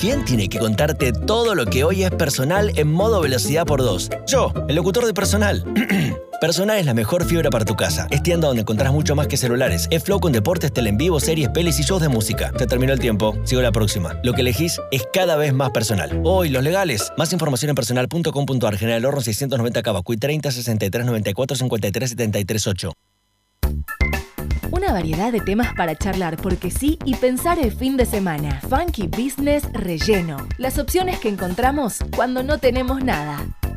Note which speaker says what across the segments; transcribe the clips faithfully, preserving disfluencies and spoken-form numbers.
Speaker 1: ¿Quién tiene que contarte todo lo que hoy es Personal en modo velocidad por dos? Yo, el locutor de Personal. Personal es la mejor fibra para tu casa. Es tienda donde encontrás mucho más que celulares. Es Flow con deportes, tele en vivo, series, pelis y shows de música. Se terminó el tiempo. Sigo la próxima. Lo que elegís es cada vez más Personal. Hoy, los legales. Más información en personal punto com punto a r. General Horno seiscientos noventa Cavacuy treinta sesenta y tres noventa y cuatro cincuenta y tres setenta y tres ocho.
Speaker 2: Una variedad de temas para charlar porque sí y pensar el fin de semana. Funky Business Relleno. Las opciones que encontramos cuando no tenemos nada.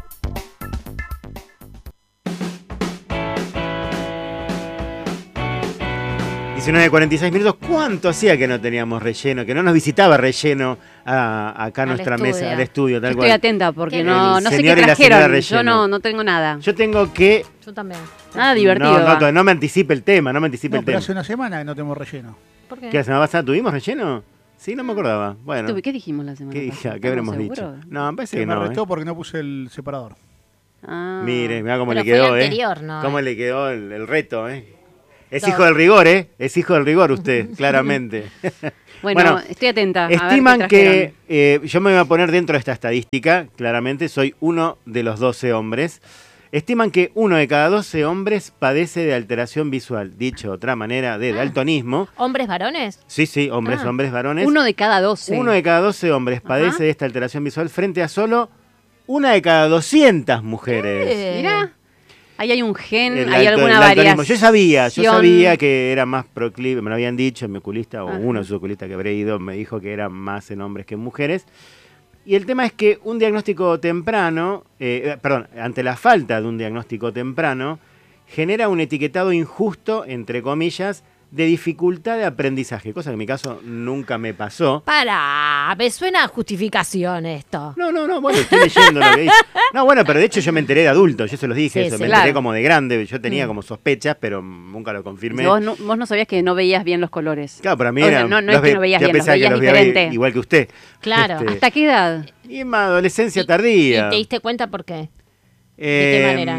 Speaker 3: diecinueve cuarenta y seis minutos. ¿Cuánto hacía que no teníamos Relleno? Que no nos visitaba Relleno a, acá a nuestra
Speaker 4: estudio.
Speaker 3: mesa, al estudio, tal
Speaker 4: Yo
Speaker 3: cual.
Speaker 4: estoy atenta porque no, no sé qué
Speaker 3: señor y la señora
Speaker 4: trajeron.
Speaker 3: Relleno.
Speaker 4: Yo no, no tengo nada.
Speaker 3: Yo tengo que...
Speaker 4: Yo también. Nada divertido.
Speaker 3: No, no,
Speaker 4: va.
Speaker 3: no me anticipe el tema, no me anticipe
Speaker 5: No,
Speaker 3: el
Speaker 5: pero
Speaker 3: tema.
Speaker 5: hace una semana que no tenemos Relleno.
Speaker 4: ¿Por qué?
Speaker 3: ¿Qué, la semana pasada tuvimos Relleno? Sí, no me acordaba. Bueno.
Speaker 4: ¿Qué dijimos la semana
Speaker 3: ¿Qué,
Speaker 4: pasada?
Speaker 3: dije? ¿Qué habremos
Speaker 4: ¿Estamos
Speaker 3: dicho?
Speaker 4: seguros?
Speaker 3: No, me parece
Speaker 5: Se
Speaker 3: que
Speaker 5: me
Speaker 3: no.
Speaker 5: arrestó
Speaker 3: ¿eh?
Speaker 5: porque no puse el separador.
Speaker 4: Ah.
Speaker 3: Mire, mira cómo
Speaker 6: Pero
Speaker 3: le quedó,
Speaker 6: fue el
Speaker 3: ¿eh?
Speaker 6: anterior, ¿no?
Speaker 3: Cómo le quedó el, el reto, ¿eh? Es
Speaker 6: Dos.
Speaker 3: hijo del rigor, ¿eh? Es hijo del rigor usted, claramente.
Speaker 4: Bueno,
Speaker 3: Bueno,
Speaker 4: estoy atenta. a ver qué
Speaker 3: Estiman que,
Speaker 4: trajeron.
Speaker 3: eh, yo me voy a poner dentro de esta estadística, claramente, soy uno de los doce hombres. Estiman que uno de cada doce hombres padece de alteración visual, dicho de otra manera, de daltonismo.
Speaker 6: ¿Hombres varones?
Speaker 3: Sí, sí, hombres,
Speaker 6: Ah.
Speaker 3: hombres, varones.
Speaker 4: Uno de cada doce.
Speaker 3: Uno de cada doce hombres
Speaker 4: Ajá.
Speaker 3: padece de esta alteración visual frente a solo una de cada doscientas mujeres.
Speaker 6: Eh.
Speaker 4: Mira, ahí hay un gen,
Speaker 3: El
Speaker 4: hay
Speaker 3: alto-
Speaker 4: alguna
Speaker 3: el daltonismo.
Speaker 4: variación.
Speaker 3: Yo sabía, yo sabía que era más proclive, me lo habían dicho, mi oculista o
Speaker 4: Ajá.
Speaker 3: uno de sus oculistas que habré ido me dijo que era más en hombres que en mujeres. Y el tema es que un diagnóstico temprano, eh, perdón, ante la falta de un diagnóstico temprano, genera un etiquetado injusto, entre comillas, de dificultad de aprendizaje, cosa que en mi caso nunca me pasó.
Speaker 6: Para, me suena a justificación esto.
Speaker 3: No, no, no, bueno, estoy leyendo lo que dice. No, bueno, pero de hecho yo me enteré de adulto, yo se los dije,
Speaker 6: Sí,
Speaker 3: eso,
Speaker 6: sí.
Speaker 3: me
Speaker 4: Claro.
Speaker 3: enteré como de grande, yo tenía
Speaker 4: Mm.
Speaker 3: como sospechas, pero nunca lo confirmé.
Speaker 4: Vos no, vos no sabías que no veías bien los colores.
Speaker 3: Claro, para mí
Speaker 4: O
Speaker 3: era,
Speaker 4: sea, no, no
Speaker 3: los
Speaker 4: es que
Speaker 3: ve-
Speaker 4: no veías
Speaker 3: yo
Speaker 4: bien, los
Speaker 3: pensaba que
Speaker 4: veías
Speaker 3: los veía
Speaker 4: diferente.
Speaker 3: igual que usted.
Speaker 6: Claro.
Speaker 3: Este,
Speaker 4: ¿Hasta qué edad?
Speaker 3: Y en mi adolescencia
Speaker 6: ¿Y-
Speaker 3: tardía.
Speaker 6: ¿Y te diste cuenta por qué?
Speaker 3: Eh,
Speaker 6: qué manera?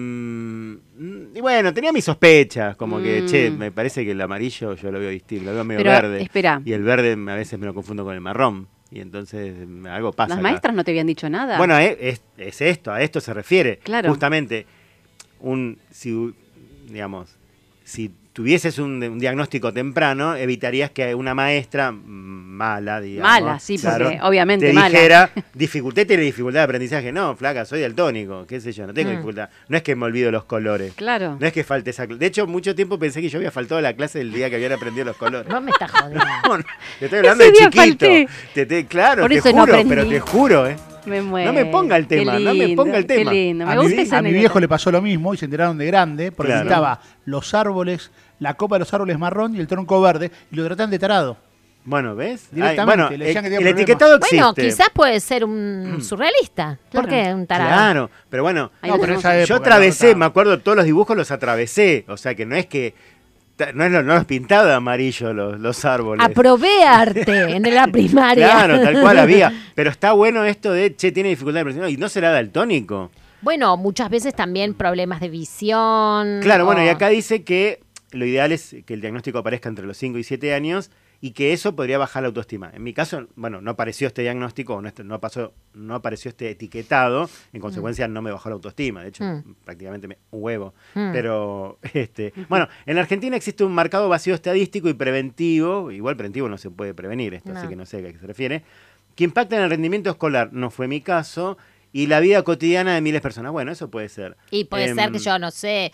Speaker 3: mm, Y bueno, tenía mis sospechas, como que,
Speaker 4: Mm.
Speaker 3: che, me parece que el amarillo yo lo veo distinto, lo veo medio
Speaker 4: Pero,
Speaker 3: verde.
Speaker 4: espera.
Speaker 3: Y el verde a veces me lo confundo con el marrón. Y entonces mm, algo pasa.
Speaker 4: Las
Speaker 3: acá.
Speaker 4: maestras no te habían dicho nada.
Speaker 3: Bueno, es, es- es esto, a esto se refiere.
Speaker 4: Claro.
Speaker 3: Justamente, un, si, digamos, si tuvieses un, un diagnóstico temprano, evitarías que una maestra mm, mala, digamos.
Speaker 4: Mala, sí, porque obviamente
Speaker 3: te
Speaker 4: mala.
Speaker 3: dijera, dificultad, tiene dificultad de aprendizaje. No, flaca, soy daltónico, qué sé yo, no tengo
Speaker 6: Mm.
Speaker 3: dificultad. No es que me olvido los colores.
Speaker 4: Claro.
Speaker 3: No es que falte esa clase. De hecho, mucho tiempo pensé que yo había faltado a la clase el día que habían aprendido los colores.
Speaker 6: No me estás jodiendo.
Speaker 3: No, no, te estoy hablando
Speaker 4: Ese
Speaker 3: de
Speaker 4: día
Speaker 3: chiquito.
Speaker 4: falté.
Speaker 3: Te, te- claro,
Speaker 4: Por
Speaker 3: te
Speaker 4: eso no
Speaker 3: juro,
Speaker 4: aprendí.
Speaker 3: pero te juro, ¿eh?
Speaker 4: Me muero.
Speaker 3: No me ponga el
Speaker 4: Qué
Speaker 3: tema, no me
Speaker 4: lindo,
Speaker 3: ponga el tema.
Speaker 4: Qué lindo. Me
Speaker 5: A mi,
Speaker 4: gusta
Speaker 5: vi-
Speaker 4: esa
Speaker 5: a mi
Speaker 4: anécdota.
Speaker 5: viejo le pasó lo mismo y se enteraron de grande porque
Speaker 3: Claro.
Speaker 5: necesitaba los árboles, la copa de los árboles marrón y el tronco verde y lo tratan de tarado.
Speaker 3: Bueno, ¿ves?
Speaker 5: Directamente,
Speaker 3: Ay, bueno,
Speaker 5: le
Speaker 3: el,
Speaker 5: decían que tenía
Speaker 3: el
Speaker 5: problemas.
Speaker 3: etiquetado existe.
Speaker 6: Bueno, quizás puede ser un surrealista. ¿Por
Speaker 4: Claro.
Speaker 6: qué un tarado?
Speaker 3: Claro, pero bueno,
Speaker 4: Ahí
Speaker 5: No,
Speaker 4: lo
Speaker 5: pero en
Speaker 4: tenemos.
Speaker 5: esa
Speaker 3: yo
Speaker 5: época,
Speaker 3: atravesé,
Speaker 5: no,
Speaker 3: me acuerdo, todos los dibujos los atravesé. O sea que no es que. ta- No, es lo- no los pintaba de amarillo los, los árboles.
Speaker 6: Aprobé arte en la primaria.
Speaker 3: Claro, tal cual había. Pero está bueno esto de, che, tiene dificultad de aprendizaje. Y no será daltónico.
Speaker 6: Bueno, muchas veces también problemas de visión.
Speaker 3: Claro, bueno,
Speaker 6: o-
Speaker 3: y acá dice que lo ideal es que el diagnóstico aparezca entre los cinco y siete años y que eso podría bajar la autoestima. En mi caso, bueno, no apareció este diagnóstico, o no, est- no, pasó, no apareció este etiquetado, en consecuencia no me bajó la autoestima, de hecho,
Speaker 6: Mm.
Speaker 3: prácticamente me un huevo.
Speaker 6: Mm.
Speaker 3: Pero, este, bueno, en la Argentina existe un marcado vacío estadístico y preventivo, igual preventivo no se puede prevenir esto,
Speaker 6: No.
Speaker 3: así que no sé a qué se refiere, que impacta en el rendimiento escolar, no fue mi caso, y la vida cotidiana de miles de personas. Bueno, eso puede ser.
Speaker 6: Y puede
Speaker 3: Em,
Speaker 6: ser que yo no sé.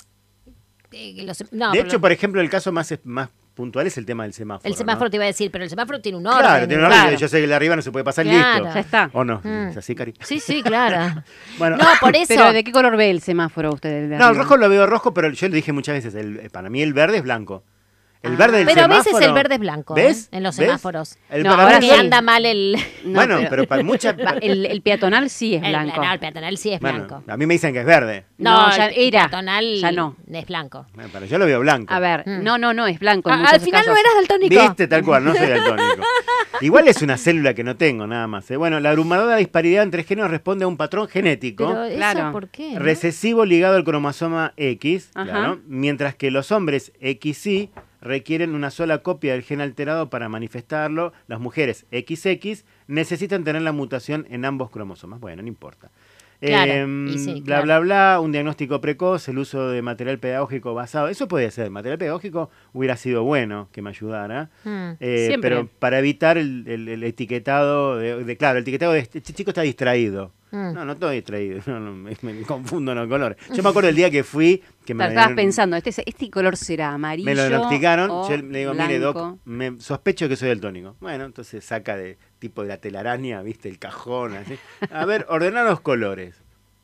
Speaker 6: eh, que los- no,
Speaker 3: de
Speaker 6: pero
Speaker 3: hecho,
Speaker 6: lo-
Speaker 3: por ejemplo, el caso más, más puntual es el tema del semáforo.
Speaker 6: el semáforo
Speaker 3: ¿no?
Speaker 6: te iba a decir, pero el semáforo tiene un orden.
Speaker 3: Claro, tiene un orden.
Speaker 4: Claro.
Speaker 3: Yo sé que el de arriba no se puede pasar
Speaker 6: Claro.
Speaker 3: listo.
Speaker 4: Ya está.
Speaker 3: ¿O no?
Speaker 6: Mm.
Speaker 3: ¿Es así, Cari?
Speaker 6: Sí, sí, claro.
Speaker 3: Bueno,
Speaker 6: No, por eso.
Speaker 4: Pero ¿de qué color ve el semáforo usted? el de
Speaker 3: no, el
Speaker 4: arriba?
Speaker 3: rojo lo veo rojo, pero yo le dije muchas veces, el- para mí el verde es blanco. El
Speaker 4: Ah.
Speaker 3: verde del
Speaker 6: Pero a veces
Speaker 3: semáforo-
Speaker 6: el verde es blanco,
Speaker 3: ¿Ves?
Speaker 6: ¿eh? En los
Speaker 3: ¿Ves?
Speaker 6: semáforos.
Speaker 3: El
Speaker 4: No,
Speaker 3: para
Speaker 4: ahora
Speaker 3: mí
Speaker 6: Porque
Speaker 4: sí.
Speaker 6: anda mal el.
Speaker 4: No,
Speaker 3: bueno, pero, para muchas...
Speaker 4: Va, el, el peatonal sí es
Speaker 6: el-
Speaker 4: blanco.
Speaker 6: no, el peatonal sí es
Speaker 3: bueno,
Speaker 6: blanco.
Speaker 3: a mí me dicen que es verde.
Speaker 6: No,
Speaker 4: No, ya
Speaker 6: el
Speaker 4: era.
Speaker 6: peatonal
Speaker 4: Ya no.
Speaker 6: es blanco.
Speaker 3: Bueno, pero yo lo veo blanco.
Speaker 4: A ver,
Speaker 6: Mm.
Speaker 4: no, no, no, es blanco. en
Speaker 6: Ah,
Speaker 4: muchos
Speaker 6: al final
Speaker 4: casos.
Speaker 6: no eras daltónico.
Speaker 3: Viste, tal cual, no soy daltónico. Igual es una célula que no tengo, nada más. ¿eh? Bueno, la abrumadora disparidad entre géneros responde a un patrón genético
Speaker 6: Pero eso,
Speaker 4: Claro.
Speaker 6: ¿por qué? no?
Speaker 3: recesivo ligado al cromosoma X,
Speaker 4: Ajá.
Speaker 3: claro, mientras que los hombres equis y requieren una sola copia del gen alterado para manifestarlo. Las mujeres equis equis necesitan tener la mutación en ambos cromosomas. Bueno, no importa.
Speaker 6: Claro,
Speaker 3: Eh,
Speaker 6: y sí,
Speaker 3: bla,
Speaker 6: claro.
Speaker 3: bla, bla, un diagnóstico precoz, el uso de material pedagógico basado. Eso puede ser, material pedagógico hubiera sido bueno que me ayudara.
Speaker 6: Mm.
Speaker 3: Eh,
Speaker 4: Siempre.
Speaker 3: pero para evitar el, el- el etiquetado, de, de- claro, el etiquetado de este chico está distraído.
Speaker 6: Mm.
Speaker 3: No, no estoy distraído, no, no, me, me confundo los colores. Yo me acuerdo el día que fui, que me,
Speaker 4: Claro, estabas pensando, este, este color será amarillo.
Speaker 3: me lo diagnosticaron,
Speaker 4: o
Speaker 3: yo le digo, mire
Speaker 4: blanco.
Speaker 3: doc, me sospecho que soy daltónico. Bueno, entonces saca de tipo de la telaraña, viste, el cajón, así. A ver, ordenar los colores.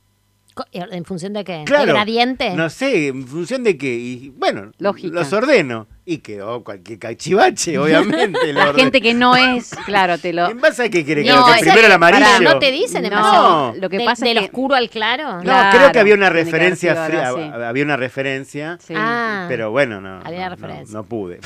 Speaker 6: Co- ¿En función de qué? ¿De
Speaker 3: Claro,
Speaker 6: gradiente?
Speaker 3: no sé, en función de qué. Y bueno,
Speaker 4: Lógica.
Speaker 3: los ordeno. Y quedó cualquier cachivache, obviamente. lo
Speaker 4: La
Speaker 3: ordeno.
Speaker 4: gente que no es, claro, te lo...
Speaker 3: ¿En base a qué quiere que
Speaker 6: No,
Speaker 3: lo-
Speaker 6: esa
Speaker 3: primero el
Speaker 6: que-
Speaker 3: amarillo?
Speaker 6: pará, ¿no te dicen en
Speaker 4: No,
Speaker 6: base a-
Speaker 4: lo que
Speaker 6: de-
Speaker 4: pasa es
Speaker 6: del
Speaker 4: que-
Speaker 6: oscuro al claro?
Speaker 3: No,
Speaker 4: Claro,
Speaker 3: creo que había una
Speaker 4: tiene que haber
Speaker 3: referencia
Speaker 4: sido
Speaker 3: fría,
Speaker 4: algo así.
Speaker 3: había una referencia,
Speaker 4: Sí.
Speaker 6: Ah.
Speaker 3: pero bueno, no,
Speaker 6: Había una
Speaker 3: no,
Speaker 6: referencia.
Speaker 3: no, no pude.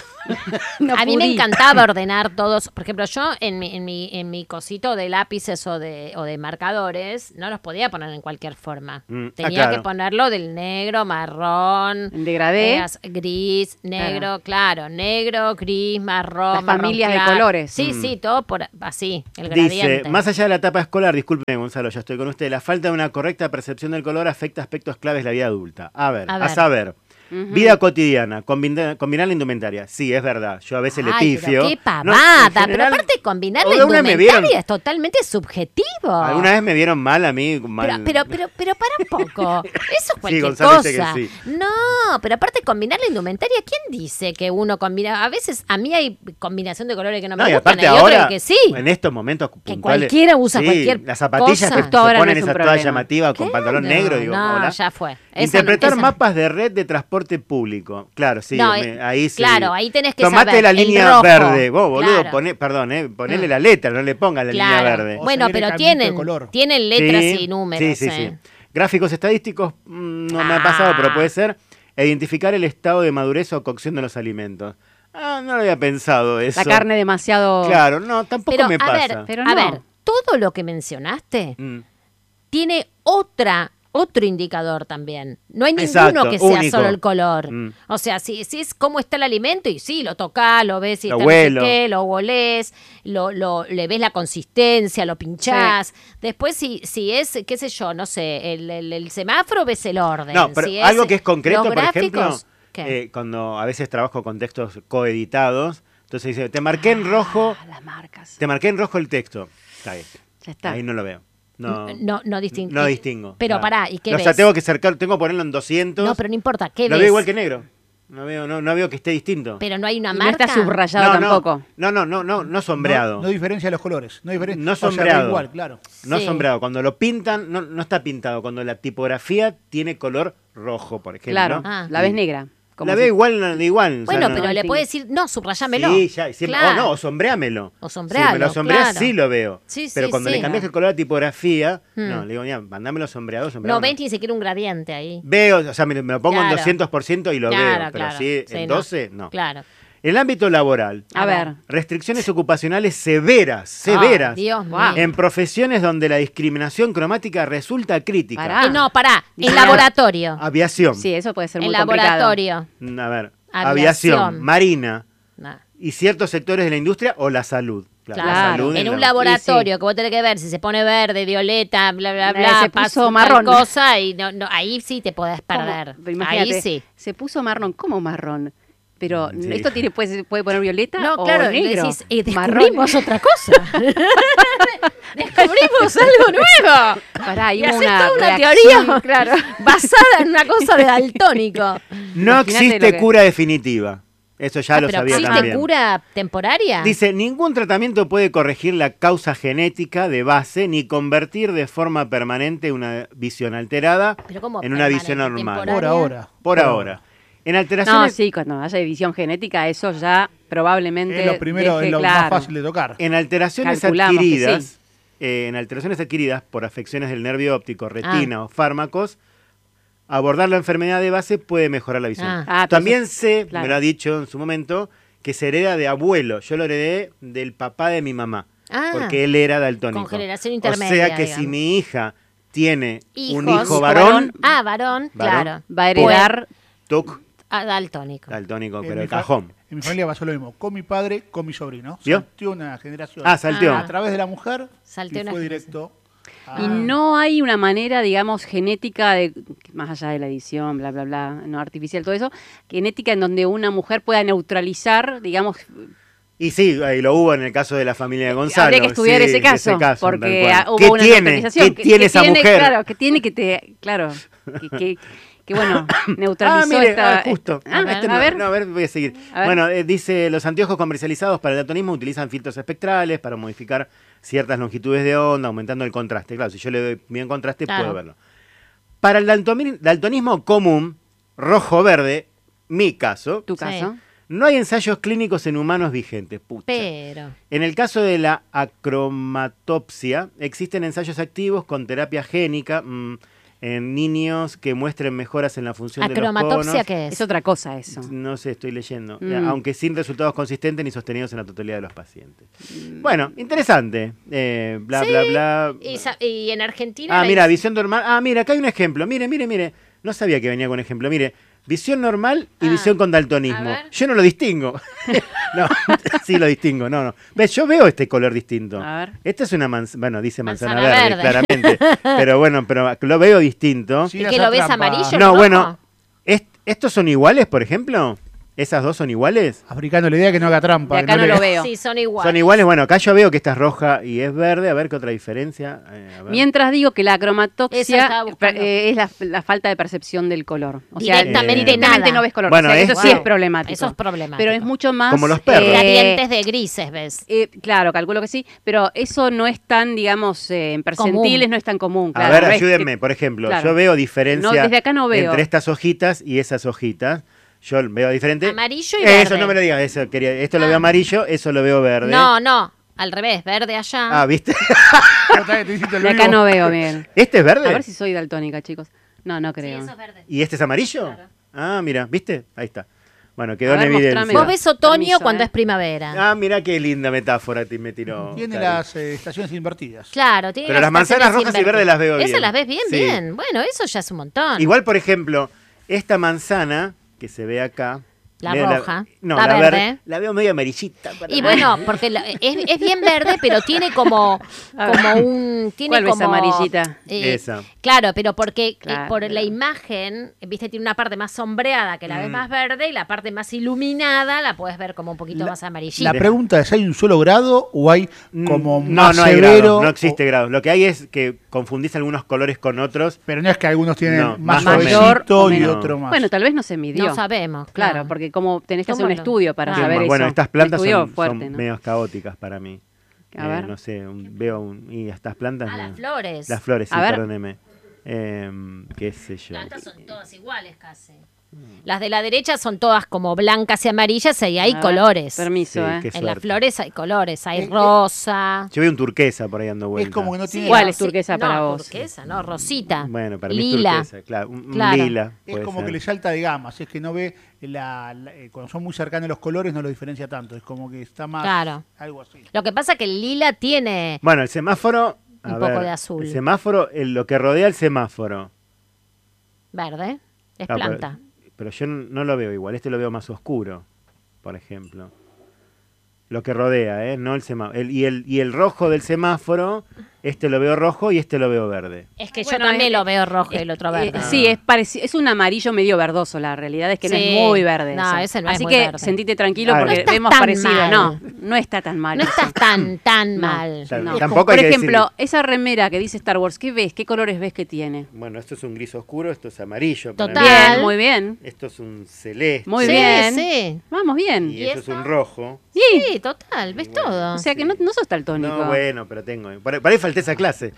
Speaker 4: No
Speaker 6: a mí me
Speaker 4: pudí.
Speaker 6: encantaba ordenar todos. Por ejemplo, yo en mi, en mi, en mi cosito de lápices o de, o de marcadores no los podía poner en cualquier forma.
Speaker 3: Mm, ah,
Speaker 6: Tenía
Speaker 3: claro.
Speaker 6: que ponerlo del negro, marrón,
Speaker 4: En degradé.
Speaker 6: eh, as- gris, negro, claro, negro, gris, marrón.
Speaker 4: Las
Speaker 6: marrón
Speaker 4: familias de
Speaker 6: claro.
Speaker 4: colores.
Speaker 6: Sí,
Speaker 3: Mm.
Speaker 6: sí, todo por así, el
Speaker 3: Dice,
Speaker 6: gradiente.
Speaker 3: más allá de la etapa escolar, discúlpeme Gonzalo, ya estoy con usted, la falta de una correcta percepción del color afecta aspectos claves de la vida adulta. A ver,
Speaker 6: A
Speaker 3: a,
Speaker 6: ver.
Speaker 3: saber,
Speaker 4: Ujú.
Speaker 3: vida cotidiana, combina- combinar la indumentaria. Sí, es verdad, yo a veces le
Speaker 6: Ay,
Speaker 3: pifio.
Speaker 6: pero qué
Speaker 3: No,
Speaker 6: pavada,
Speaker 3: en
Speaker 6: pero
Speaker 3: general,
Speaker 6: aparte combinar
Speaker 3: o
Speaker 6: la
Speaker 3: de una me
Speaker 6: indumentaria
Speaker 3: vieron-
Speaker 6: es totalmente subjetivo.
Speaker 3: Alguna vez me vieron mal a mí. Mal.
Speaker 6: Pero, pero, pero, pero para un poco. Eso es cualquier
Speaker 3: Gonzalo dice
Speaker 6: cosa.
Speaker 3: que sí.
Speaker 6: No, pero aparte combinar la indumentaria, ¿quién dice que uno combina? A veces a mí hay combinación de colores que no me
Speaker 3: No, y
Speaker 6: gustan,
Speaker 3: aparte
Speaker 6: hay otros
Speaker 3: ahora,
Speaker 6: que sí.
Speaker 3: en estos momentos puntuales,
Speaker 6: cualquiera usa
Speaker 3: sí,
Speaker 6: cualquier
Speaker 3: las zapatillas
Speaker 6: cosa.
Speaker 3: que
Speaker 4: Esto
Speaker 3: se
Speaker 4: ahora no
Speaker 3: ponen
Speaker 4: es un
Speaker 3: esas todas
Speaker 4: problema.
Speaker 3: llamativas con pantalón
Speaker 6: No,
Speaker 3: negro, digo,
Speaker 6: no,
Speaker 3: hola.
Speaker 6: ya fue. Esa
Speaker 3: Interpretar
Speaker 6: no- esa-
Speaker 3: mapas de red de transporte público. Claro, sí,
Speaker 6: No,
Speaker 3: me-
Speaker 6: eh,
Speaker 3: ahí sí.
Speaker 6: claro, ahí tenés que
Speaker 3: Tomate
Speaker 6: saber,
Speaker 3: la
Speaker 6: el
Speaker 3: línea
Speaker 6: rojo,
Speaker 3: verde. Vos, boludo,
Speaker 6: claro.
Speaker 3: poné, perdón, eh, ponele
Speaker 6: Mm.
Speaker 3: la letra, no le pongas la línea
Speaker 6: Claro.
Speaker 3: verde.
Speaker 5: O
Speaker 6: Bueno,
Speaker 5: seguir el
Speaker 6: pero
Speaker 5: caminito de
Speaker 6: tienen,
Speaker 5: color.
Speaker 6: tienen letras
Speaker 3: Sí,
Speaker 6: y números.
Speaker 3: Sí, sí,
Speaker 6: eh.
Speaker 3: sí. Gráficos estadísticos, mm, no me ha
Speaker 6: Ah.
Speaker 3: pasado, pero puede ser. Identificar el estado de madurez o cocción de los alimentos. Ah, no lo había pensado eso.
Speaker 4: La carne demasiado...
Speaker 3: Claro, no, tampoco
Speaker 6: Pero,
Speaker 3: me
Speaker 6: a
Speaker 3: pasa.
Speaker 6: ver,
Speaker 4: Pero
Speaker 6: a
Speaker 4: no.
Speaker 6: ver, todo lo que mencionaste
Speaker 3: Mm.
Speaker 6: tiene otra otro indicador también. No hay ninguno
Speaker 3: Exacto,
Speaker 6: que sea
Speaker 3: único.
Speaker 6: solo el color.
Speaker 3: Mm.
Speaker 6: O sea, si, si es cómo está el alimento y sí, lo tocás, lo ves, y
Speaker 3: Lo
Speaker 6: está no sé
Speaker 3: huelo.
Speaker 6: qué, lo olés, lo, lo, le ves la consistencia, lo pinchás. Después, si, si es, qué sé yo, no sé, el, el, el semáforo ves el orden.
Speaker 3: No, pero
Speaker 6: Si
Speaker 3: algo que es concreto,
Speaker 6: los
Speaker 3: por ejemplo,
Speaker 6: gráficos, ¿qué?
Speaker 3: eh, cuando a veces trabajo con textos coeditados, entonces dice, te marqué en rojo,
Speaker 4: Ah, las marcas.
Speaker 3: te marqué en rojo el texto. Está bien.
Speaker 4: Ya está.
Speaker 3: Ahí no lo veo. No,
Speaker 6: no, no distingo.
Speaker 3: no distingo.
Speaker 6: Pero
Speaker 3: No.
Speaker 6: pará, ¿y qué
Speaker 3: O
Speaker 6: ves?
Speaker 3: sea, tengo que cercar, tengo que ponerlo en doscientos.
Speaker 6: No, pero no importa, ¿qué
Speaker 3: lo
Speaker 6: ves?
Speaker 3: veo igual que negro. No veo, no, no veo que esté distinto.
Speaker 6: Pero no hay una
Speaker 4: Y no
Speaker 6: marca.
Speaker 4: está subrayado
Speaker 3: no,
Speaker 4: tampoco.
Speaker 3: No, no, no, no, no sombreado.
Speaker 5: No, no diferencia los colores. No, diferencia,
Speaker 3: No
Speaker 5: o sea, da
Speaker 3: sombreado.
Speaker 5: igual, claro.
Speaker 3: No
Speaker 6: Sí.
Speaker 3: sombreado. Cuando lo pintan, no, no está pintado. Cuando la tipografía tiene color rojo, por ejemplo.
Speaker 4: Claro,
Speaker 6: Ah.
Speaker 4: la ves negra. Como
Speaker 3: La
Speaker 4: si-
Speaker 3: veo igual, igual. o sea,
Speaker 6: Bueno,
Speaker 3: no-
Speaker 6: pero
Speaker 4: no
Speaker 6: le
Speaker 4: distingue.
Speaker 6: puede decir, no, subrayámelo.
Speaker 3: Sí, ya, siempre,
Speaker 6: Claro.
Speaker 3: o no, o sombréamelo.
Speaker 6: O
Speaker 3: Si
Speaker 6: sombrealo,
Speaker 3: me lo sombreas,
Speaker 6: claro.
Speaker 3: sí lo veo.
Speaker 6: Sí, sí,
Speaker 3: pero cuando
Speaker 6: sí.
Speaker 3: le cambias el color a la tipografía,
Speaker 6: Hmm.
Speaker 3: no, le digo, mira, mandámelo sombreado, sombreado.
Speaker 6: No ves ni siquiera un gradiente ahí.
Speaker 3: Veo, o sea, me, me lo pongo en
Speaker 6: Claro.
Speaker 3: doscientos por ciento y lo
Speaker 6: Claro,
Speaker 3: veo, pero
Speaker 6: claro.
Speaker 3: sí,
Speaker 6: Sí,
Speaker 3: en
Speaker 6: no.
Speaker 3: doce, no.
Speaker 6: Claro.
Speaker 3: En el ámbito laboral,
Speaker 4: A ver.
Speaker 3: restricciones ocupacionales severas, severas,
Speaker 6: Ay, Dios mío.
Speaker 4: Wow.
Speaker 3: en profesiones donde la discriminación cromática resulta crítica.
Speaker 4: Pará.
Speaker 6: Eh, no, pará. En
Speaker 4: Dice-
Speaker 6: laboratorio.
Speaker 3: Aviación,
Speaker 4: Sí, eso puede ser
Speaker 6: En
Speaker 4: muy complicado.
Speaker 6: laboratorio.
Speaker 3: Mm, a ver,
Speaker 6: Aviación.
Speaker 3: aviación, marina
Speaker 6: No.
Speaker 3: y ciertos sectores de la industria o la salud. Claro, la
Speaker 6: Claro.
Speaker 3: salud
Speaker 6: En un
Speaker 3: la-
Speaker 6: laboratorio
Speaker 4: Y sí.
Speaker 6: que vos tenés que ver si se pone verde, violeta, bla, bla,
Speaker 4: Eh,
Speaker 6: bla,
Speaker 4: se
Speaker 6: pasa
Speaker 4: puso
Speaker 6: tal
Speaker 4: marrón.
Speaker 6: cosa y no, no, ahí sí te podés
Speaker 4: ¿Cómo?
Speaker 6: perder.
Speaker 4: Pero imagínate,
Speaker 6: Ahí sí.
Speaker 4: se puso marrón. ¿Cómo marrón? Pero
Speaker 3: Sí.
Speaker 4: esto tiene puede, puede poner violeta
Speaker 6: No,
Speaker 4: o
Speaker 6: claro, le
Speaker 4: negro.
Speaker 6: decís, eh,
Speaker 4: Marrón.
Speaker 6: descubrimos otra cosa. Descubrimos algo nuevo.
Speaker 4: Pará,
Speaker 6: Y
Speaker 4: hay
Speaker 6: haces
Speaker 4: una,
Speaker 6: toda una
Speaker 4: reacción,
Speaker 6: teoría
Speaker 4: claro.
Speaker 6: basada en una cosa de daltónico.
Speaker 3: No
Speaker 4: Imagínate
Speaker 3: existe
Speaker 4: lo que-
Speaker 3: cura definitiva. Eso ya
Speaker 6: Ah,
Speaker 3: lo
Speaker 6: pero
Speaker 3: sabía
Speaker 6: ¿existe
Speaker 3: también.
Speaker 6: cura temporaria?
Speaker 3: Dice, ningún tratamiento puede corregir la causa genética de base ni convertir de forma permanente una visión alterada
Speaker 6: Pero ¿cómo
Speaker 3: en una visión
Speaker 6: permanente?
Speaker 3: normal.
Speaker 6: Temporaria.
Speaker 5: Por ahora.
Speaker 3: Por ahora. En
Speaker 4: No,
Speaker 3: alteraciones,
Speaker 4: sí, cuando haya división genética, eso ya probablemente.
Speaker 5: Es lo primero,
Speaker 4: deje
Speaker 5: es lo
Speaker 4: claro.
Speaker 5: más fácil de tocar.
Speaker 3: en alteraciones
Speaker 4: Calculamos que
Speaker 3: adquiridas,
Speaker 4: sí.
Speaker 3: eh, en alteraciones adquiridas por afecciones del nervio óptico,
Speaker 6: Ah.
Speaker 3: retina o fármacos, abordar la enfermedad de base puede mejorar la visión.
Speaker 6: Ah.
Speaker 4: Ah, pero
Speaker 3: También
Speaker 4: eso-
Speaker 3: sé,
Speaker 4: claro.
Speaker 3: me lo ha dicho en su momento, que se hereda de abuelo. Yo lo heredé del papá de mi mamá,
Speaker 6: Ah.
Speaker 3: porque él era daltónico.
Speaker 6: Con generación
Speaker 3: O
Speaker 6: intermedia,
Speaker 3: sea que si
Speaker 6: digamos.
Speaker 3: mi hija tiene un
Speaker 6: Hijos.
Speaker 3: hijo varón,
Speaker 6: Ah, varón,
Speaker 3: Varón.
Speaker 6: claro.
Speaker 4: Va a heredar.
Speaker 3: toc,
Speaker 6: Ah, daltónico.
Speaker 3: daltónico,
Speaker 5: En
Speaker 3: pero
Speaker 5: mi
Speaker 3: el
Speaker 5: fa-
Speaker 3: cajón.
Speaker 5: En mi familia pasó lo mismo, con mi padre, con mi sobrino.
Speaker 3: ¿Vio?
Speaker 5: Salteó una generación.
Speaker 3: Ah, salteó.
Speaker 5: A través de la mujer
Speaker 6: Salteó
Speaker 5: y
Speaker 6: una
Speaker 5: fue
Speaker 6: generación.
Speaker 5: directo.
Speaker 4: Y
Speaker 5: a-
Speaker 4: no hay una manera, digamos, genética, de más allá de la edición, bla, bla, bla, no artificial, todo eso, genética en donde una mujer pueda neutralizar, digamos,
Speaker 3: Y sí, ahí lo hubo en el caso de la familia de Gonzalo.
Speaker 4: habría que estudiar
Speaker 3: sí,
Speaker 4: ese caso,
Speaker 3: tal
Speaker 4: porque
Speaker 3: cual.
Speaker 4: ah, hubo
Speaker 3: ¿Qué
Speaker 4: una
Speaker 3: tiene?
Speaker 4: neutralización.
Speaker 3: ¿Qué tiene esa mujer?
Speaker 4: Claro, que tiene que te, claro, que, que, que, bueno, neutralizó
Speaker 3: Ah, mire,
Speaker 4: esta...
Speaker 3: ah, justo.
Speaker 4: Ah,
Speaker 3: Este
Speaker 4: a
Speaker 3: no,
Speaker 4: ver.
Speaker 3: no, a ver, voy a seguir.
Speaker 4: A ver.
Speaker 3: Bueno, eh, dice, los anteojos comercializados para el daltonismo utilizan filtros espectrales para modificar ciertas longitudes de onda, aumentando el contraste. Claro, si yo le doy bien contraste,
Speaker 6: Claro.
Speaker 3: puedo verlo. Para el daltomi- daltonismo común, rojo-verde, mi caso,
Speaker 4: Tu
Speaker 6: Sí.
Speaker 4: caso.
Speaker 3: no hay ensayos clínicos en humanos vigentes. Pucha.
Speaker 6: Pero.
Speaker 3: En el caso de la acromatopsia, existen ensayos activos con terapia génica mm, en niños que muestren mejoras en la función de los
Speaker 6: ¿Acromatopsia
Speaker 3: conos.
Speaker 6: qué es?
Speaker 4: Es otra cosa eso.
Speaker 3: No sé, estoy leyendo.
Speaker 4: Mm.
Speaker 3: Eh, Aunque sin resultados consistentes ni sostenidos en la totalidad de los pacientes. Bueno, interesante. Eh, bla,
Speaker 6: Sí,
Speaker 3: bla, bla.
Speaker 6: Y, sa- y en Argentina.
Speaker 3: Ah,
Speaker 6: la
Speaker 3: mira,
Speaker 6: hice-
Speaker 3: visión normal. Ah, mira, acá hay un ejemplo. Mire, mire, mire. No sabía que venía con ejemplo. Mire, visión normal y
Speaker 6: Ah,
Speaker 3: visión con
Speaker 6: a
Speaker 3: daltonismo.
Speaker 6: ver.
Speaker 3: Yo no lo distingo. No, sí lo distingo. No, no. ¿Ves? Yo veo este color distinto.
Speaker 4: A ver.
Speaker 3: Esta es una manzana, bueno, dice manzana,
Speaker 6: Manzana
Speaker 3: verde,
Speaker 6: verde.
Speaker 3: claramente. Pero bueno, pero lo veo distinto.
Speaker 5: sin
Speaker 6: ¿Y
Speaker 5: hacer
Speaker 6: que lo ves
Speaker 5: trampa.
Speaker 6: amarillo?
Speaker 3: No,
Speaker 6: rojo?
Speaker 3: bueno, ¿est- ¿estos son iguales, por ejemplo? ¿Esas dos son iguales?
Speaker 5: Africano, la idea es que no haga trampa.
Speaker 4: De
Speaker 5: que
Speaker 4: acá no
Speaker 5: le-
Speaker 4: lo veo.
Speaker 6: Sí, son iguales.
Speaker 3: Son iguales, bueno, acá yo veo que esta es roja y es verde, a ver qué otra diferencia. Eh, a ver.
Speaker 4: Mientras digo que la
Speaker 6: Esa
Speaker 4: cromatopsia
Speaker 6: estaba buscando.
Speaker 4: eh, es la, la falta de percepción del color. O sea,
Speaker 6: Directamente
Speaker 4: directamente
Speaker 6: nada.
Speaker 4: no ves color.
Speaker 3: Bueno,
Speaker 4: o sea, que
Speaker 3: es-
Speaker 4: eso sí es
Speaker 3: wow.
Speaker 4: problemático.
Speaker 6: Eso es problemático.
Speaker 4: Pero es mucho más...
Speaker 3: Como los perros.
Speaker 4: eh,
Speaker 6: Gradientes de grises, ¿ves?
Speaker 4: eh, claro, calculo que sí, pero eso no es tan, digamos, eh, en percentiles
Speaker 6: Común.
Speaker 4: no es tan común.
Speaker 3: A
Speaker 4: Claro,
Speaker 3: ver,
Speaker 4: no es que-
Speaker 3: ayúdenme, por ejemplo,
Speaker 4: claro.
Speaker 3: yo veo diferencia
Speaker 4: No, desde acá no veo.
Speaker 3: entre estas hojitas y esas hojitas. Yo veo diferente.
Speaker 6: Amarillo y
Speaker 3: Eso,
Speaker 6: verde.
Speaker 3: no me lo digas, eso quería. Esto lo
Speaker 6: Ah.
Speaker 3: veo amarillo, eso lo veo verde.
Speaker 6: No, no. Al revés, verde allá.
Speaker 3: Ah, ¿viste?
Speaker 5: Otra vez te hiciste el
Speaker 4: De acá
Speaker 5: vivo.
Speaker 4: no veo bien.
Speaker 3: ¿Este es verde?
Speaker 4: A ver si soy daltónica, chicos. No, no
Speaker 6: Sí,
Speaker 4: creo.
Speaker 6: eso es verde.
Speaker 3: ¿Y este es amarillo? Ah, mira, ¿viste? Ahí está. Bueno, quedó
Speaker 4: A ver,
Speaker 3: en
Speaker 4: mostrame.
Speaker 3: evidencia.
Speaker 6: Vos ves otoño
Speaker 4: Permiso,
Speaker 6: cuando
Speaker 4: eh.
Speaker 6: es primavera.
Speaker 3: Ah, mira qué linda metáfora te me tiró.
Speaker 5: Tiene
Speaker 3: Cari.
Speaker 5: las eh, estaciones invertidas.
Speaker 6: Claro, tiene
Speaker 3: Pero las
Speaker 6: estaciones
Speaker 3: manzanas rojas y
Speaker 6: invertidas.
Speaker 3: verdes las veo bien.
Speaker 6: Esas las ves bien,
Speaker 3: Sí.
Speaker 6: bien. Bueno, eso ya es un montón.
Speaker 3: Igual, por ejemplo, esta manzana que se ve acá.
Speaker 6: La
Speaker 3: medio
Speaker 6: roja,
Speaker 3: no,
Speaker 6: la
Speaker 3: la,
Speaker 6: verde.
Speaker 3: La veo medio amarillita. para
Speaker 6: Y
Speaker 3: mí.
Speaker 6: bueno, porque la- es, es bien verde, pero tiene como, como un... Tiene
Speaker 4: ¿Cuál ves
Speaker 6: como,
Speaker 4: amarillita?
Speaker 6: eh,
Speaker 3: Esa.
Speaker 6: Claro, pero porque eh,
Speaker 4: Claro.
Speaker 6: por la imagen, viste, tiene una parte más sombreada que la ves
Speaker 3: Mm.
Speaker 6: más verde y la parte más iluminada la puedes ver como un poquito
Speaker 5: La-
Speaker 6: más amarillita.
Speaker 5: La pregunta es, ¿hay un solo grado o hay como
Speaker 3: Mm, no,
Speaker 5: más
Speaker 3: no hay
Speaker 5: severo?
Speaker 3: grado, no existe
Speaker 5: o-
Speaker 3: grado. Lo que hay es que confundís algunos colores con otros.
Speaker 5: Pero no es que algunos tienen
Speaker 3: No,
Speaker 5: más
Speaker 3: más o menos.
Speaker 5: suavecito
Speaker 4: Mayor o
Speaker 5: y
Speaker 3: menos.
Speaker 5: otro más.
Speaker 4: Bueno, tal vez no se midió.
Speaker 6: No sabemos,
Speaker 4: Claro,
Speaker 6: claro.
Speaker 4: porque como tenés que hacer
Speaker 6: ¿Cómo
Speaker 4: un
Speaker 6: no?
Speaker 4: estudio para
Speaker 6: Ah.
Speaker 4: saber eso.
Speaker 3: Bueno, estas plantas
Speaker 4: Un estudio
Speaker 3: son,
Speaker 4: fuerte,
Speaker 3: son
Speaker 4: ¿no?
Speaker 3: medio caóticas para mí.
Speaker 4: A
Speaker 3: Eh,
Speaker 4: ver.
Speaker 3: No sé, un- veo un, y estas plantas.
Speaker 6: Ah,
Speaker 3: no.
Speaker 6: las flores.
Speaker 3: Las flores, sí,
Speaker 4: A ver.
Speaker 3: perdóneme. Eh, qué sé yo.
Speaker 6: No, estas son todas iguales casi. Las de la derecha son todas como blancas y amarillas y hay
Speaker 4: A ver,
Speaker 6: colores.
Speaker 4: Permiso,
Speaker 3: Sí,
Speaker 4: ¿eh?
Speaker 3: qué
Speaker 6: En las
Speaker 3: suerte.
Speaker 6: flores hay colores, hay
Speaker 5: Eh, eh.
Speaker 6: rosa.
Speaker 3: Yo veo un turquesa por ahí dando vuelta.
Speaker 5: Es como que no tiene...
Speaker 4: ¿Cuál es
Speaker 6: rosi-
Speaker 4: turquesa para
Speaker 6: no,
Speaker 4: vos?
Speaker 6: turquesa, no, rosita.
Speaker 3: Bueno, para mí es
Speaker 6: Lila.
Speaker 3: turquesa, claro. Un, un
Speaker 6: Claro.
Speaker 3: lila.
Speaker 5: Es
Speaker 3: puede
Speaker 5: como
Speaker 3: ser.
Speaker 5: que le salta de gamas, es que no ve, la, la- eh, cuando son muy cercanos los colores no lo diferencia tanto, es como que está más
Speaker 6: Claro.
Speaker 5: algo así.
Speaker 6: Lo que pasa es que el lila tiene...
Speaker 3: Bueno, el semáforo. a
Speaker 6: Un poco
Speaker 3: ver,
Speaker 6: de azul.
Speaker 3: El semáforo, el- lo que rodea el semáforo.
Speaker 6: Verde, es
Speaker 3: Claro,
Speaker 6: planta.
Speaker 3: Pero, pero yo n- no lo veo igual. Este lo veo más oscuro, por ejemplo. Lo que rodea, ¿eh? No el semáforo. y, el, y el rojo del semáforo, este lo veo rojo y este lo veo verde.
Speaker 6: Es que yo
Speaker 4: Bueno,
Speaker 6: también
Speaker 4: es-
Speaker 6: lo veo rojo y
Speaker 4: Eh,
Speaker 6: el otro
Speaker 4: eh,
Speaker 6: verde.
Speaker 4: sí, es pareci- es un amarillo medio verdoso, la realidad es que no
Speaker 6: Sí.
Speaker 4: es muy verde.
Speaker 6: No,
Speaker 4: ese.
Speaker 6: ese no es
Speaker 4: Así
Speaker 6: muy
Speaker 4: que
Speaker 6: verde.
Speaker 4: sentite tranquilo
Speaker 3: Ah,
Speaker 4: porque
Speaker 3: no
Speaker 6: estás
Speaker 4: vemos
Speaker 6: tan
Speaker 4: parecido.
Speaker 6: mal.
Speaker 4: No, no está tan mal.
Speaker 6: No estás tan, tan
Speaker 4: No.
Speaker 6: mal.
Speaker 3: Claro,
Speaker 4: No.
Speaker 3: tampoco
Speaker 4: Por
Speaker 3: hay que
Speaker 4: ejemplo,
Speaker 3: decir-
Speaker 4: esa remera que dice Star Wars, ¿qué ves? ¿Qué colores ves que tiene?
Speaker 3: Bueno, esto es un gris oscuro, esto es amarillo. para
Speaker 6: Total.
Speaker 3: mí.
Speaker 6: Tal.
Speaker 4: Bien, muy bien.
Speaker 3: Esto es un celeste.
Speaker 4: Muy
Speaker 6: Sí,
Speaker 4: bien.
Speaker 6: sí.
Speaker 4: Vamos bien.
Speaker 3: Y,
Speaker 6: ¿Y
Speaker 3: esto
Speaker 6: eso?
Speaker 3: es un rojo.
Speaker 6: Sí, total, ves todo.
Speaker 4: O sea que no, no sos daltónico.
Speaker 3: No, bueno, pero tengo. Por, por ahí falté esa clase.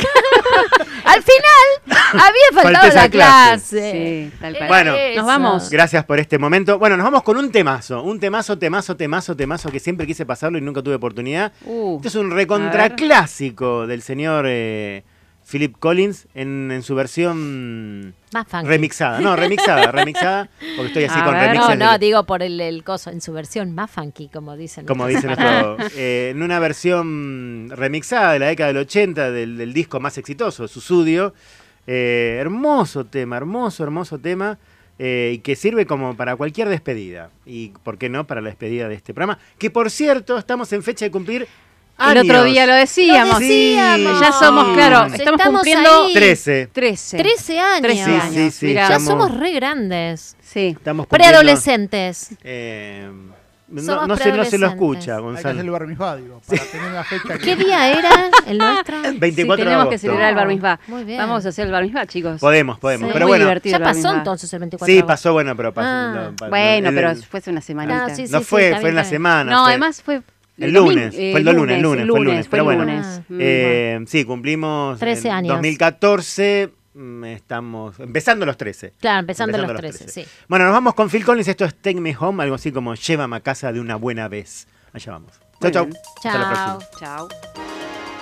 Speaker 6: Al final había faltado
Speaker 3: Falta esa
Speaker 6: la
Speaker 3: clase.
Speaker 6: clase.
Speaker 4: Sí, tal cual.
Speaker 3: Bueno,
Speaker 4: nos vamos.
Speaker 3: Gracias por este momento. Bueno, nos vamos con un temazo. Un temazo, temazo, temazo, temazo que siempre quise pasarlo y nunca tuve oportunidad.
Speaker 4: Uh,
Speaker 3: Este es un
Speaker 4: a
Speaker 3: recontraclásico del señor eh, Philip Collins en, en su versión
Speaker 6: Más funky.
Speaker 3: remixada. No, remixada, remixada, porque estoy así
Speaker 4: A
Speaker 3: con
Speaker 4: ver.
Speaker 3: remixes.
Speaker 6: No,
Speaker 3: de-
Speaker 6: no, digo por el, el coso, en su versión más funky, como dicen.
Speaker 3: Como
Speaker 6: nuestros
Speaker 3: dice nuestro. eh, en una versión remixada de la década del ochenta del, del disco más exitoso, Susudio. Eh, hermoso tema, hermoso, hermoso tema. eh, y que sirve como para cualquier despedida. Y, ¿por qué no?, para la despedida de este programa. Que, por cierto, estamos en fecha de cumplir años.
Speaker 4: El otro día lo decíamos.
Speaker 6: Lo decíamos.
Speaker 4: Ya somos, claro,
Speaker 6: Sí.
Speaker 4: estamos,
Speaker 6: Estamos
Speaker 4: cumpliendo
Speaker 6: ahí.
Speaker 3: trece.
Speaker 4: trece.
Speaker 6: trece años.
Speaker 4: trece
Speaker 3: Sí,
Speaker 4: años.
Speaker 3: sí, sí,
Speaker 4: Mirá.
Speaker 6: Ya
Speaker 3: estamos-
Speaker 6: somos re grandes.
Speaker 4: Sí.
Speaker 3: Estamos cumpliendo,
Speaker 6: Preadolescentes.
Speaker 3: eh, no,
Speaker 6: Somos
Speaker 3: no se, no se lo
Speaker 6: preadolescentes.
Speaker 3: escucha,
Speaker 5: Hay que hacer
Speaker 3: Gonzalo.
Speaker 5: el bar mitzvah, digo, para tener una fecha.
Speaker 6: ¿Qué día era el nuestro?
Speaker 3: veinticuatro
Speaker 4: Sí,
Speaker 3: de
Speaker 4: tenemos
Speaker 3: agosto.
Speaker 4: que celebrar el bar mitzvah.
Speaker 6: Muy bien.
Speaker 4: Vamos a hacer el bar mitzvah, chicos.
Speaker 3: Podemos, podemos.
Speaker 6: Sí.
Speaker 3: Pero
Speaker 4: Muy
Speaker 3: bueno,
Speaker 4: divertido
Speaker 6: Ya
Speaker 4: el bar
Speaker 6: pasó
Speaker 4: mitzvah.
Speaker 6: entonces el veinticuatro
Speaker 3: sí,
Speaker 6: de agosto.
Speaker 3: pasó, bueno, pero pasó.
Speaker 6: Ah.
Speaker 3: lo- pasó.
Speaker 4: Bueno,
Speaker 3: El-
Speaker 4: pero
Speaker 3: el-
Speaker 4: fue hace una semanita.
Speaker 6: Ah, sí, sí,
Speaker 3: no
Speaker 6: sí,
Speaker 3: fue,
Speaker 6: está
Speaker 3: fue
Speaker 6: bien,
Speaker 3: en la
Speaker 6: está bien.
Speaker 3: semana.
Speaker 4: No,
Speaker 3: fue-
Speaker 4: además fue...
Speaker 3: El
Speaker 4: domingo-
Speaker 3: lunes,
Speaker 4: eh,
Speaker 3: fue el lunes, el lunes, fue el lunes,
Speaker 4: fue
Speaker 3: pero
Speaker 4: el
Speaker 3: bueno.
Speaker 4: lunes. Mm,
Speaker 3: Eh, sí, cumplimos
Speaker 6: trece
Speaker 3: en
Speaker 6: años.
Speaker 3: dos mil catorce, mm, estamos empezando los trece.
Speaker 6: Claro, empezando, los trece, sí.
Speaker 3: Bueno, nos vamos con Phil Collins, esto es Take Me Home, algo así como Llévame a casa de una buena vez. Allá vamos. Chau,
Speaker 4: Muy
Speaker 3: chau.
Speaker 4: bien.
Speaker 3: Hasta la próxima.
Speaker 6: Chao.
Speaker 4: Chao.